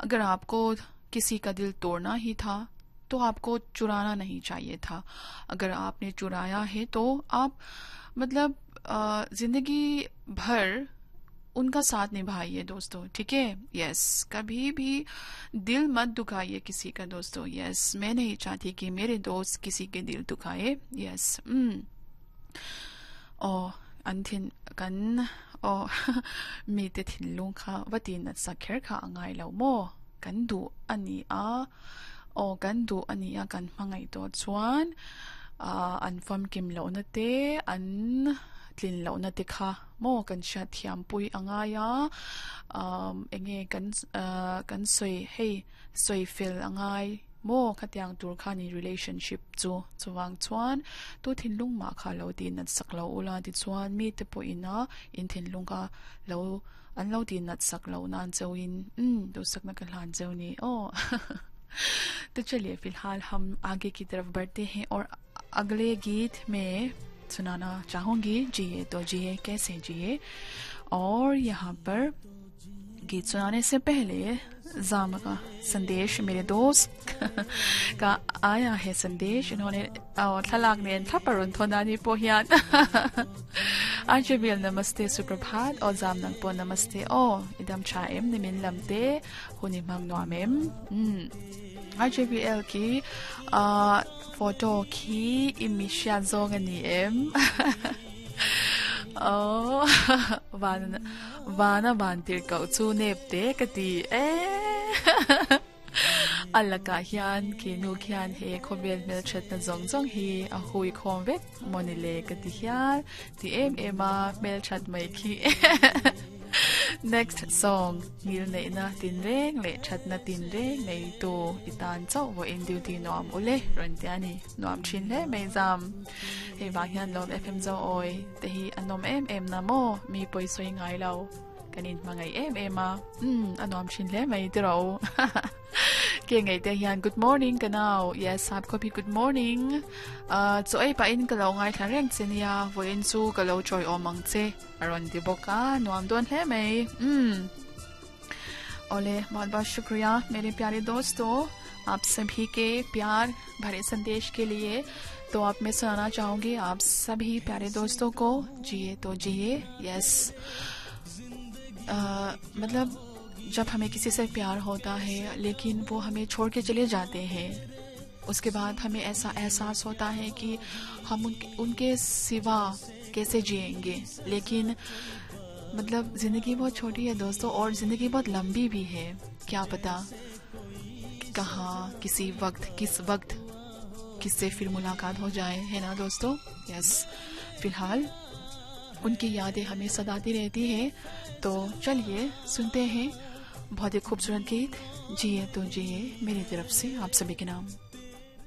अगर आपको किसी का दिल तोड़ना ही था तो आपको चुराना नहीं चाहिए था। अगर आपने चुराया है तो आप मतलब जिंदगी भर उनका साथ निभाइए दोस्तों, ठीक है। यस, कभी भी दिल मत दुखाइए किसी का दोस्तों। यस, मैं नहीं चाहती कि मेरे दोस्त किसी के दिल दुखाए। यस, ओ अंथिन कन ओ मीते थिनलुंग खा वतीन सखेर खा अंगाई लो मो kan du ani a o kan du ani a kan mangai to chuan an fam kim lo na te an tlin lo na te kha mo kan sha thiam pui anga ya enge kan soi hei soi fil angai mo khatyang tur khani relationship chu chuwang chuan tu thinlung ma kha lo din na sak lo ula ti chuan mi te po ina in thinlung ka lo an lo din nat sak lo nan चौइन तो सकना कल्याण चौनी ओ तो चलिए फिलहाल हम आगे की तरफ बढ़ते हैं और अगले गीत में सुनाना चाहूंगी जिए तो जिए कैसे जिए। और यहाँ पर गीत सुनाने से पहले जाम का संदेश, मेरे दोस्त का आया है संदेश। इन्होंने थलाक ने थपरुन थोनानी पोहियान आजबिल नमस्ते सुप्रभात और जाम नंगपो नमस्ते ओ इदम चाएम निमिन लमते हुनिमंग नोमेम आजबिल की फोटो की इमिशिया जोगनीएम Oh, vana bantir kau chu nepte kati alaka hian ki nu khian he khobel mel chat na zong hi a hui khom vek monile kati hian ti ema mel chat mai ki next song nil nei na tin reng le chat na tin reng nei tu itan chau wo in duty nom ule ron tiani nom chin le mai zam he ba hian lom fm zo oi te hi anom em na mo mi poi soi ngai lo kanin mangai em a anom chin le mai tro ke ngai te hian good morning kanao yes आपको भी good morning so ai pa in kalo ngai thareng chenia wo in chu kalo choi omang che aron di boka nuam don है mai ओले बहुत बहुत शुक्रिया मेरे प्यारे दोस्तों आप सभी के प्यार भरे संदेश के लिए। तो आप मैं सुनाना चाहूंगी आप सभी प्यारे दोस्तों को जिए तो जिए। यस, मतलब जब हमें किसी से प्यार होता है लेकिन वो हमें छोड़ के चले जाते हैं, उसके बाद हमें ऐसा एहसास होता है कि हम उनके सिवा कैसे जिएंगे। लेकिन मतलब जिंदगी बहुत छोटी है दोस्तों और जिंदगी बहुत लंबी भी है, क्या पता कहाँ किसी वक्त किस वक्त किससे फिर मुलाकात हो जाए, है ना दोस्तों। यस, फिलहाल उनकी यादें हमें सताती रहती हैं। तो चलिए सुनते हैं बहुत ही खूबसूरत गीत जिए तो जिए मेरी तरफ से आप सभी के नाम।